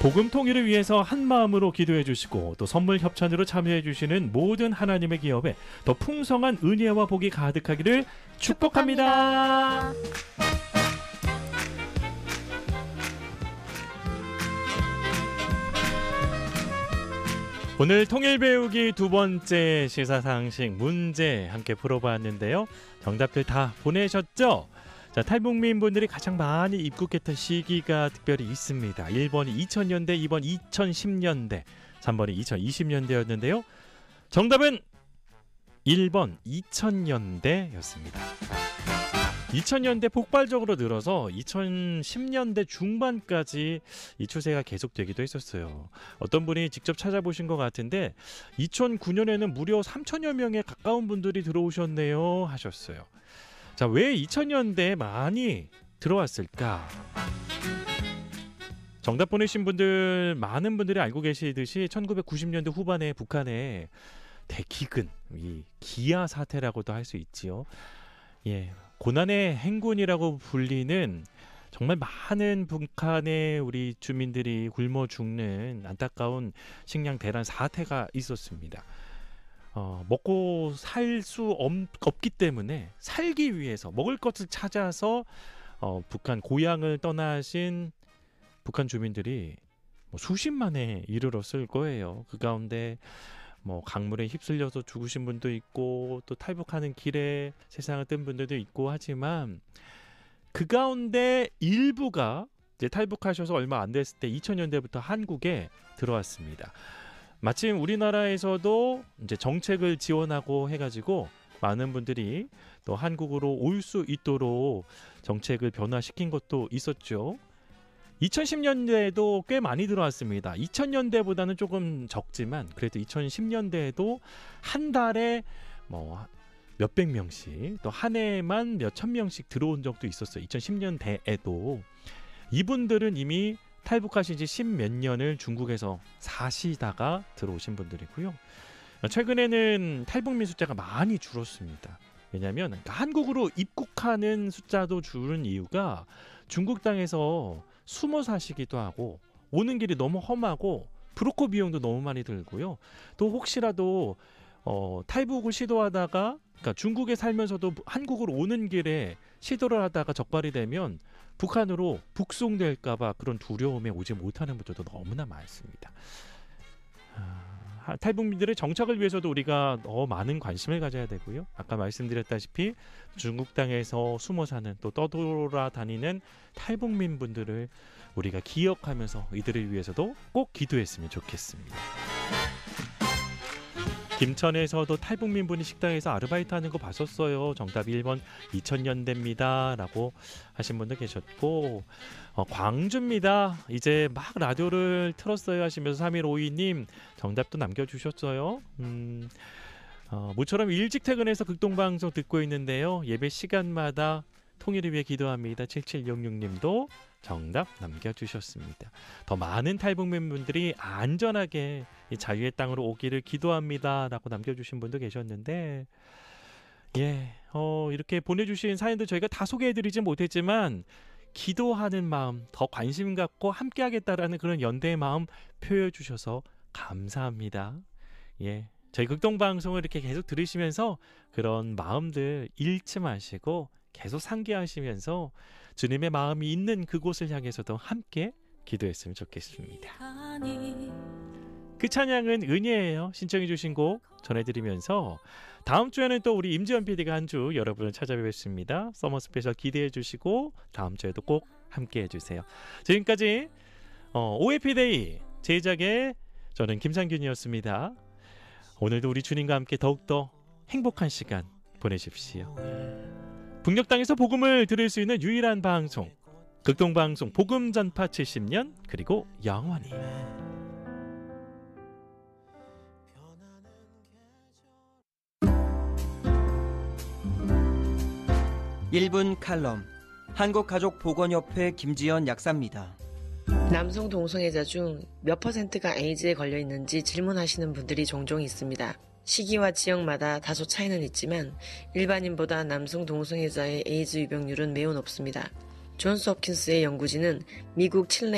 복음 통일을 위해서 한 마음으로 기도해 주시고 또 선물 협찬으로 참여해 주시는 모든 하나님의 기업에 더 풍성한 은혜와 복이 가득하기를 축복합니다. 오늘 통일 배우기 두 번째 시사상식 문제 함께 풀어봤는데요. 정답들 다 보내셨죠? 자, 탈북민 분들이 가장 많이 입국했던 시기가 특별히 있습니다. 1번이 2000년대, 2번 2010년대, 3번이 2020년대였는데요. 정답은 1번 2000년대였습니다. 2000년대 폭발적으로 늘어서 2010년대 중반까지 이 추세가 계속되기도 했었어요. 어떤 분이 직접 찾아보신 것 같은데 2009년에는 무려 3천여 명에 가까운 분들이 들어오셨네요 하셨어요. 자, 왜 2000년대에 많이 들어왔을까? 정답 보내신 분들 많은 분들이 알고 계시듯이 1990년대 후반에 북한에 대기근, 이 기아 사태라고도 할 수 있지요. 예, 고난의 행군이라고 불리는 정말 많은 북한의 우리 주민들이 굶어 죽는 안타까운 식량 대란 사태가 있었습니다. 먹고 살 수 없기 때문에 살기 위해서 먹을 것을 찾아서 북한 고향을 떠나신 북한 주민들이 수십만에 이르렀을 거예요. 그 가운데 강물에 휩쓸려서 죽으신 분도 있고 또 탈북하는 길에 세상을 뜬 분들도 있고 하지만 그 가운데 일부가 이제 탈북하셔서 얼마 안 됐을 때 2000년대부터 한국에 들어왔습니다. 마침 우리나라에서도 이제 정책을 지원하고 해가지고 많은 분들이 또 한국으로 올 수 있도록 정책을 변화시킨 것도 있었죠. 2010년대에도 꽤 많이 들어왔습니다. 2000년대보다는 조금 적지만 그래도 2010년대에도 한 달에 몇백 명씩 또 한 해에만 몇천 명씩 들어온 적도 있었어요. 2010년대에도 이분들은 이미 탈북하신 지 10몇 년을 중국에서 사시다가 들어오신 분들이고요. 최근에는 탈북민 숫자가 많이 줄었습니다. 왜냐하면 한국으로 입국하는 숫자도 줄은 이유가 중국 땅에서 숨어 사시기도 하고 오는 길이 너무 험하고 브로커 비용도 너무 많이 들고요. 또 혹시라도 탈북을 시도하다가 그러니까 중국에 살면서도 한국으로 오는 길에 시도를 하다가 적발이 되면 북한으로 북송될까 봐 그런 두려움에 오지 못하는 분들도 너무나 많습니다. 탈북민들의 정착을 위해서도 우리가 더 많은 관심을 가져야 되고요. 아까 말씀드렸다시피 중국 땅에서 숨어 사는 또 떠돌아다니는 탈북민 분들을 우리가 기억하면서 이들을 위해서도 꼭 기도했으면 좋겠습니다. 김천에서도 탈북민 분이 식당에서 아르바이트 하는 거 봤었어요. 정답 1번 2000년대입니다 라고 하신 분도 계셨고 광주입니다. 이제 막 라디오를 틀었어요 하시면서 3152님 정답도 남겨주셨어요. 모처럼 일찍 퇴근해서 극동방송 듣고 있는데요. 예배 시간마다 통일을 위해 기도합니다. 7766님도 정답 남겨주셨습니다. 더 많은 탈북민 분들이 안전하게 이 자유의 땅으로 오기를 기도합니다 라고 남겨주신 분도 계셨는데 이렇게 보내주신 사연도 저희가 다 소개해드리진 못했지만 기도하는 마음, 더 관심 갖고 함께 하겠다라는 그런 연대의 마음 표해주셔서 감사합니다. 저희 극동방송을 이렇게 계속 들으시면서 그런 마음들 잃지 마시고 계속 상기하시면서 주님의 마음이 있는 그곳을 향해서도 함께 기도했으면 좋겠습니다. 그 찬양은 은혜예요. 신청해 주신 곡 전해드리면서 다음 주에는 또 우리 임지연 PD가 한 주 여러분을 찾아뵙겠습니다. 서머 스페셜 기대해 주시고 다음 주에도 꼭 함께 해주세요. 지금까지 OFDay 제작의 저는 김상균이었습니다. 오늘도 우리 주님과 함께 더욱더 행복한 시간 보내십시오. 북녘 땅에서 복음을 들을 수 있는 유일한 방송 극동방송 복음 전파 70년 그리고 영원히 1분 칼럼 한국가족보건협회 김지연 약사입니다. 남성 동성애자 중 몇 %가 에이즈에 걸려 있는지 질문하시는 분들이 종종 있습니다. 시기와 지역마다 다소 차이는 있지만 일반인보다 남성 동성애자의 에이즈 유병률은 매우 높습니다. 존스 홉킨스의 연구진은 미국 칠레